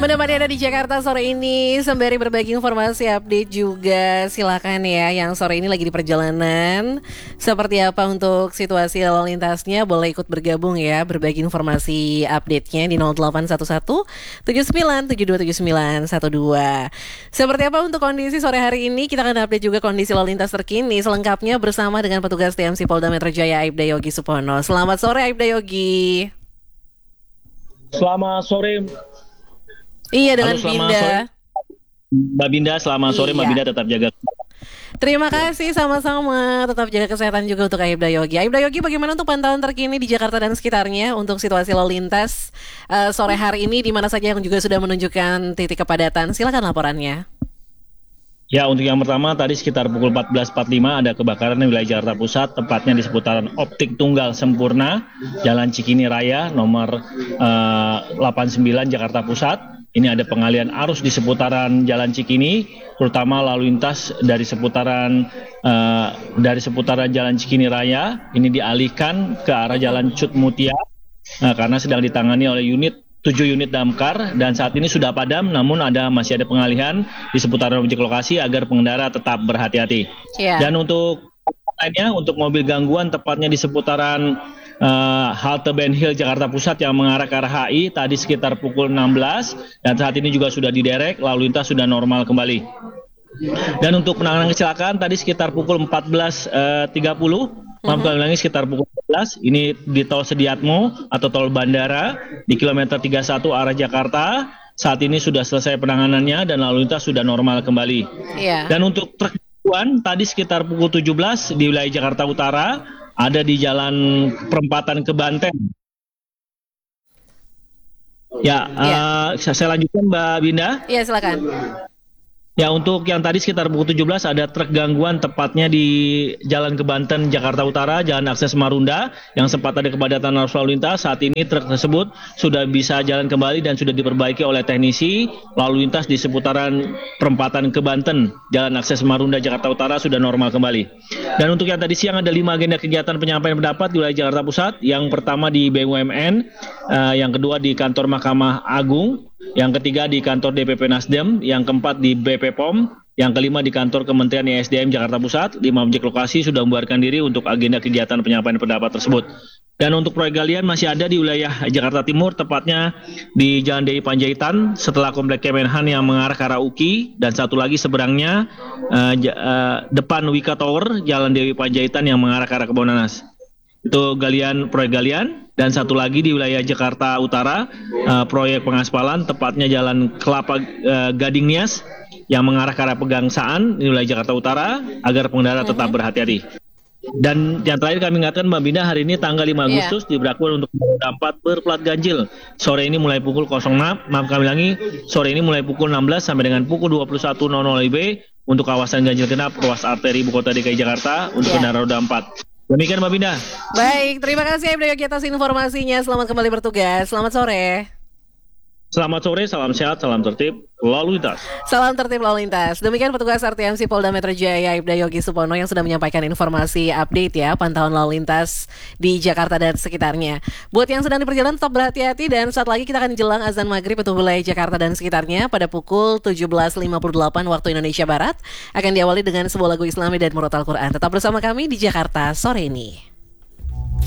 Menemani Anda di Jakarta sore ini sembari berbagi informasi update juga. Silakan ya yang sore ini lagi di perjalanan, seperti apa untuk situasi lalu lintasnya, boleh ikut bergabung ya, berbagi informasi update-nya di 0811 79727912. Seperti apa untuk kondisi sore hari ini, kita akan update juga kondisi lalu lintas terkini selengkapnya bersama dengan petugas TMC Polda Metro Jaya Aibda Yogi Supono. Selamat sore Aibda Yogi. Selamat sore. Iya, dengan Halo, Binda. sore. Mbak Binda, selamat sore. Mbak Binda tetap jaga. Terima kasih, sama-sama. Tetap jaga kesehatan juga untuk Aibda Yogi. Aibda Yogi, bagaimana untuk pantauan terkini di Jakarta dan sekitarnya untuk situasi lalu lintas sore hari ini, di mana saja yang juga sudah menunjukkan titik kepadatan? Silakan laporannya. Ya, untuk yang pertama tadi sekitar pukul 14.45 ada kebakaran di wilayah Jakarta Pusat, tepatnya di seputaran Optik Tunggal Sempurna, Jalan Cikini Raya nomor 89 Jakarta Pusat. Ini ada pengalian arus di seputaran Jalan Cikini, terutama lalu lintas dari seputaran Jalan Cikini Raya. Ini dialihkan ke arah Jalan Cut Mutia karena sedang ditangani oleh 7 unit damkar, dan saat ini sudah padam, namun masih ada pengalihan di seputaran objek lokasi agar pengendara tetap berhati-hati. Yeah. Dan untuk lainnya, untuk mobil gangguan tepatnya di seputaran halte Ben Hill Jakarta Pusat yang mengarah ke arah HI tadi sekitar pukul 16, dan saat ini juga sudah diderek, lalu lintas sudah normal kembali. Dan untuk penanganan kecelakaan tadi sekitar pukul 14.30, maaf kami ulangi, sekitar pukul 14, ini di tol Sediatmo atau tol Bandara di kilometer 31 arah Jakarta. Saat ini sudah selesai penanganannya dan lalu lintas sudah normal kembali. Yeah. Dan untuk truk gangguan tadi sekitar pukul 17 di wilayah Jakarta Utara, ada di jalan perempatan ke Banten. Ya, saya lanjutkan Mbak Binda. Iya, silakan. Ya, untuk yang tadi sekitar pukul 17 ada truk gangguan tepatnya di Jalan ke Banten, Jakarta Utara, Jalan Akses Marunda, yang sempat ada kepadatan arus lalu lintas. Saat ini truk tersebut sudah bisa jalan kembali dan sudah diperbaiki oleh teknisi lalu lintas di seputaran perempatan ke Banten, Jalan Akses Marunda, Jakarta Utara sudah normal kembali. Dan untuk yang tadi siang ada 5 agenda kegiatan penyampaian pendapat di wilayah Jakarta Pusat. Yang pertama di BUMN, yang kedua di kantor Mahkamah Agung, yang ketiga di kantor DPP Nasdem, yang keempat di BP POM, yang kelima di kantor Kementerian ESDM Jakarta Pusat. 5 objek lokasi sudah membuarkan diri untuk agenda kegiatan penyampaian pendapat tersebut. Dan untuk proyek galian masih ada di wilayah Jakarta Timur, tepatnya di Jalan DI Panjaitan setelah Komplek Kemenhan yang mengarah ke arah UKI, dan satu lagi seberangnya depan Wika Tower, Jalan Dewi Panjaitan yang mengarah ke arah Kebonanas. Itu proyek galian. Dan satu lagi di wilayah Jakarta Utara, proyek pengaspalan tepatnya Jalan Kelapa Gading Nias yang mengarah ke arah Pegangsaan di wilayah Jakarta Utara agar pengendara tetap berhati-hati. Dan yang terakhir kami ingatkan Mbak Binda, hari ini tanggal 5 Agustus diberlakukan untuk roda 4 berplat ganjil. Sore ini mulai pukul 06, maaf kami ulangi, sore ini mulai pukul 16 sampai dengan pukul 21.00 WIB untuk kawasan ganjil genap ruas arteri Ibu Kota DKI Jakarta untuk kendaraan roda 4. Demikian Mbak Binda. Baik, terima kasih Aibda Yogi atas informasinya. Selamat kembali bertugas. Selamat sore. Selamat sore, salam sehat, salam tertib, lalu lintas. Salam tertib lalu lintas. Demikian petugas RTMC Polda Metro Jaya Aibda Yogi Supono yang sudah menyampaikan informasi update ya, pantauan lalu lintas di Jakarta dan sekitarnya. Buat yang sedang di perjalanan tetap berhati-hati, dan saat lagi kita akan jelang azan maghrib untuk wilayah Jakarta dan sekitarnya pada pukul 17.58 waktu Indonesia Barat. Akan diawali dengan sebuah lagu Islami dan murotal Quran. Tetap bersama kami di Jakarta sore ini.